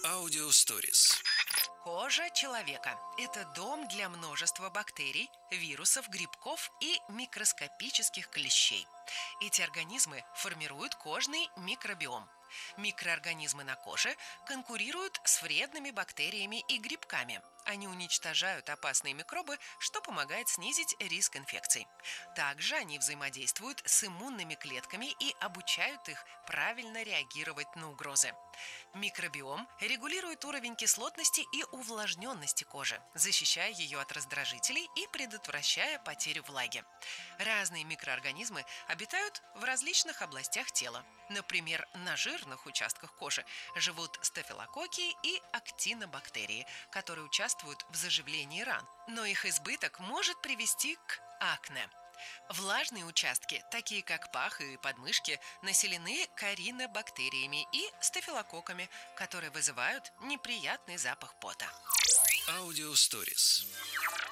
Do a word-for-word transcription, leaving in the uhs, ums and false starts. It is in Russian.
Аудиосторис. Кожа человека – это дом для множества бактерий, вирусов, грибков и микроскопических клещей. Эти организмы формируют кожный микробиом. Микроорганизмы на коже конкурируют с вредными бактериями и грибками. Они уничтожают опасные микробы, что помогает снизить риск инфекций. Также они взаимодействуют с иммунными клетками и обучают их правильно реагировать на угрозы. Микробиом регулирует уровень кислотности и увлажненности кожи, защищая ее от раздражителей и предотвращая потерю влаги. Разные микроорганизмы обитают в различных областях тела. Например, на жирных участках кожи живут стафилококки и актинобактерии, которые участвуют в заживлении ран, но их избыток может привести к акне. Влажные участки, такие как пах и подмышки, населены коринобактериями и стафилококками, которые вызывают неприятный запах пота. Аудиосторис.